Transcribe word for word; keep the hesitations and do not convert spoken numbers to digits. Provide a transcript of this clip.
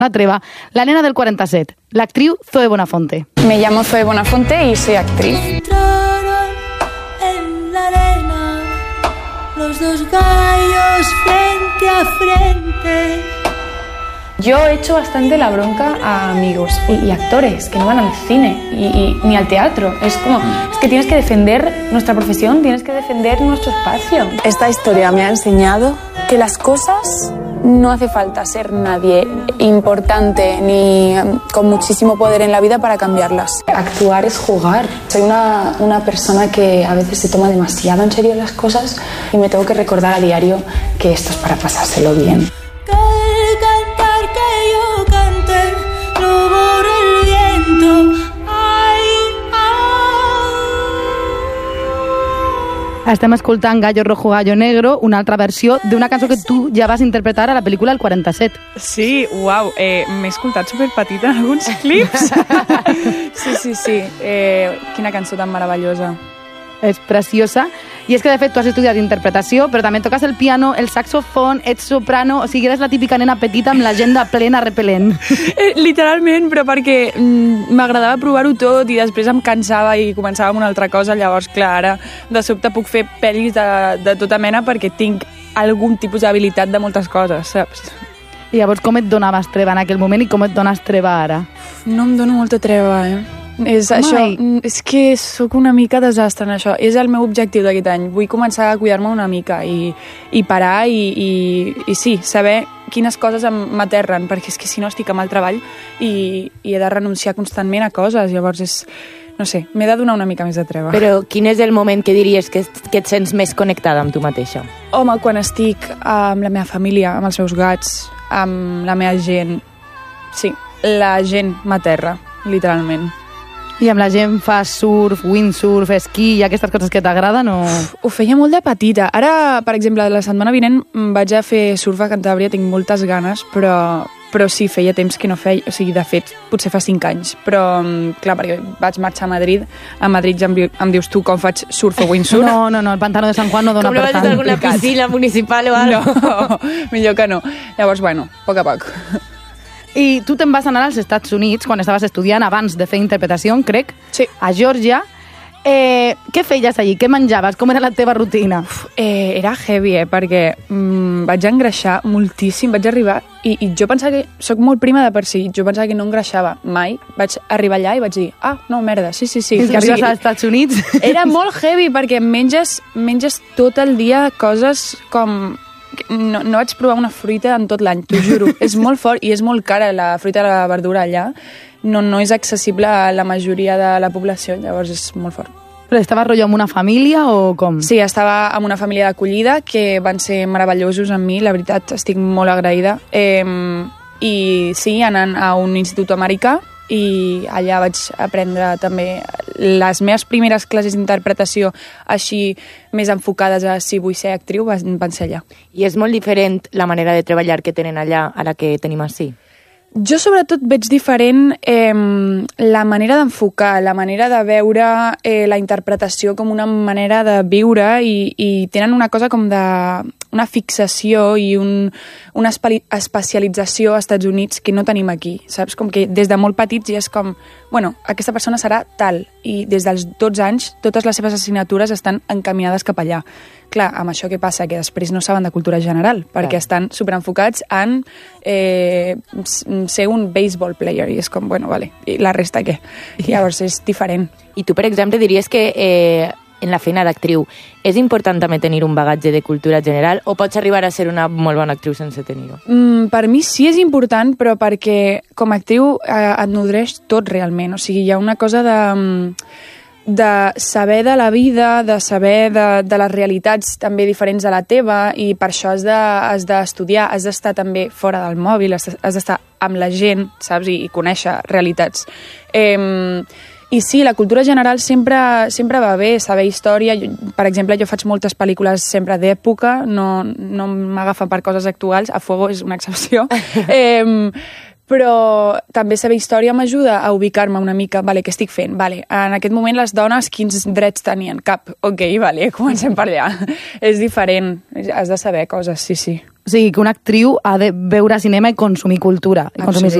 Una treva. La nena del quaranta-set, l'actriu Zoe Bonafonte. Me llamo Zoe Bonafonte y soy actriz. Entraron en la arena los dos gallos frente a frente. Yo he hecho bastante la bronca a amigos y, y actores que no van al cine y, y, ni al teatro. Es como, es que tienes que defender nuestra profesión, tienes que defender nuestro espacio. Esta historia me ha enseñado que las cosas no hace falta ser nadie importante ni con muchísimo poder en la vida para cambiarlas. Actuar es jugar. Soy una, una persona que a veces se toma demasiado en serio las cosas y me tengo que recordar a diario que esto es para pasárselo bien. Estem escoltant Gallo Rojo, Gallo Negro, una altra versió d'una cançó que tu ja vas interpretar a la pel·lícula El quaranta-set. Sí, uau, eh, m'he escoltat superpetita en alguns clips. Sí, sí, sí, eh, quina cançó tan meravellosa. És preciosa. I és que, de fet, tu has estudiat interpretació, però també toques el piano, el saxofon, ets soprano, o sigui, eres la típica nena petita amb l'agenda plena repel·lent. Eh, literalment, però perquè mm, m'agradava provar-ho tot i després em cansava i començava amb una altra cosa, llavors, clar, ara de sobte puc fer pel·lis de, de tota mena perquè tinc algun tipus d'habilitat de moltes coses, saps? I llavors, com et donaves treva en aquell moment i com et dones treva ara? No em dono molta treva, eh? És, això, és que sóc una mica desastre en això. És el meu objectiu d'aquest any. Vull començar a cuidar-me una mica i, i parar i, i, i sí, saber quines coses m'aterren, perquè és que si no estic amb el treball i, i he de renunciar constantment a coses. Llavors és, no sé, m'he de donar una mica més de treva. Però quin és el moment que diries que, que et sents més connectada amb tu mateixa? Home, quan estic amb la meva família, amb els meus gats, amb la meva gent. Sí, la gent m'aterra, literalment. I amb la gent fas surf, windsurf, esquí i aquestes coses que t'agraden o...? Ho feia molt de petita. Ara, per exemple, la setmana vinent vaig a fer surf a Cantàbria, tinc moltes ganes, però, però sí, feia temps que no feia... O sigui, de fet, potser fa cinc anys. Però, clar, perquè vaig marxar a Madrid. A Madrid ja em, em dius tu com faig surf o windsurf. No, no, no, el pantano de Sant Juan no dona per tant. Com no vas a alguna piscina municipal o alguna cosa? No, millor que no. Llavors, bueno, a poc a poc. I tu te'n vas anar als Estats Units quan estaves estudiant abans de fer interpretació, crec, sí. A Georgia. Eh, què feies allí? Què menjaves? Com era la teva rutina? Uf, eh, era heavy, eh, perquè mm, vaig engreixar moltíssim, vaig arribar i, i jo pensava que soc molt prima de per si, jo pensava que no engreixava mai. Vaig arribar allà i vaig dir, ah, no, merda, sí, sí, sí. És que arribes sigui, als Estats Units. Era molt heavy perquè menges, menges tot el dia coses com... No, no vaig provar una fruita en tot l'any, t'ho juro. És molt fort i és molt cara la fruita i la verdura allà. No, no és accessible a la majoria de la població, llavors és molt fort. Però estaves rotllo amb una família o com? Sí, estava amb una família d'acollida que van ser meravellosos amb mi, la veritat, estic molt agraïda. Eh, I sí, anant a un institut americà, i allà vaig aprendre també les meves primeres classes d'interpretació així més enfocades a si vull ser actriu van, van ser allà. I és molt diferent la manera de treballar que tenen allà a la que tenim ací? Jo sobretot veig diferent eh, la manera d'enfocar, la manera de veure eh, la interpretació com una manera de viure i, i tenen una cosa com de una fixació i un, una especialització als Estats Units que no tenim aquí, saps? Com que des de molt petits ja és com, bueno, aquesta persona serà tal i des dels dotze anys totes les seves assignatures estan encaminades cap allà. Clar, amb això què passa? Que després no saben de cultura general, perquè Clar. estan superenfocats en eh, ser un baseball player, i és com, bueno, vale, i la resta què? I llavors és diferent. I tu, per exemple, diries que eh, en la feina d'actriu és important també tenir un bagatge de cultura general o pots arribar a ser una molt bona actriu sense tenir-ho? Mm, per mi sí és important, però perquè com a actriu eh, et nodreix tot realment. O sigui, hi ha una cosa de... de saber de la vida, de saber de, de les realitats també diferents a la teva i per això has de, has d'estudiar, has d'estar també fora del mòbil, has, has d'estar amb la gent, saps? I, i conèixer realitats. Eh, I sí, la cultura general sempre, sempre va bé, saber història. Jo, per exemple, jo faig moltes pel·lícules sempre d'època, no, no m'agafen per coses actuals, A Fuego és una excepció. eh, però també saber història m'ajuda a ubicar-me una mica, vale, què estic fent? Vale, en aquest moment les dones quins drets tenien? Cap. Ok, vale, comencem per allà. És diferent, has de saber coses, sí, sí. O sigui, que una actriu ha de veure cinema i consumir cultura, i consumir